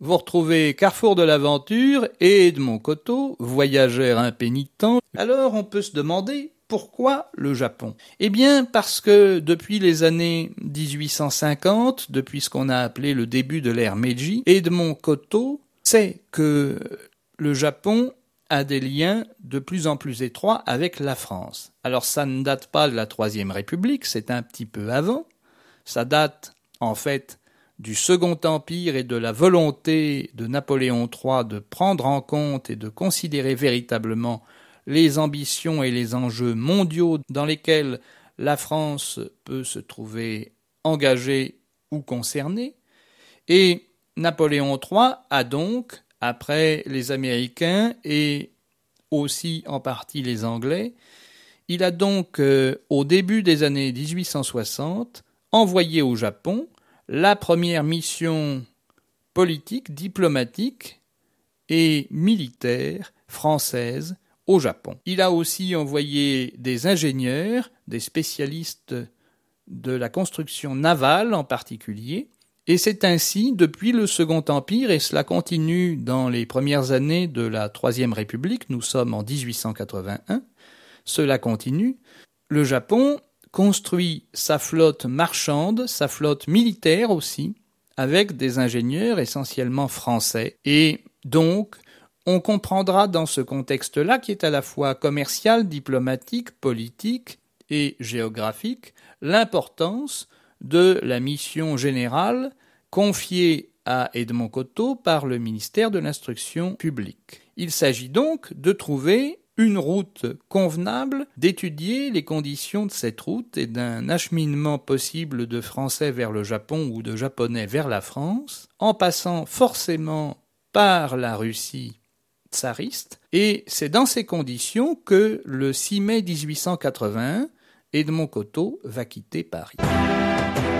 vous retrouvez Carrefour de l'aventure et Edmond Coteau, voyageur impénitent. Alors on peut se demander pourquoi le Japon ? Eh bien parce que depuis les années 1850, depuis ce qu'on a appelé le début de l'ère Meiji, Edmond Coteau sait que le Japon a des liens de plus en plus étroits avec la France. Alors ça ne date pas de la Troisième République, c'est un petit peu avant. Ça date en fait du Second Empire et de la volonté de Napoléon III de prendre en compte et de considérer véritablement les ambitions et les enjeux mondiaux dans lesquels la France peut se trouver engagée ou concernée. Et Napoléon III a donc, après les Américains et aussi en partie les Anglais, il a donc, au début des années 1860, envoyé au Japon la première mission politique, diplomatique et militaire française au Japon. Il a aussi envoyé des ingénieurs, des spécialistes de la construction navale en particulier, et c'est ainsi, depuis le Second Empire, et cela continue dans les premières années de la Troisième République, nous sommes en 1881, cela continue, le Japon construit sa flotte marchande, sa flotte militaire aussi, avec des ingénieurs essentiellement français. Et donc, on comprendra dans ce contexte-là, qui est à la fois commercial, diplomatique, politique et géographique, l'importance de la mission générale confiée à Edmond Coteau par le ministère de l'Instruction publique. Il s'agit donc de trouver une route convenable, d'étudier les conditions de cette route et d'un acheminement possible de Français vers le Japon ou de Japonais vers la France, en passant forcément par la Russie tsariste. Et c'est dans ces conditions que, le 6 mai 1881, Edmond Coteau va quitter Paris.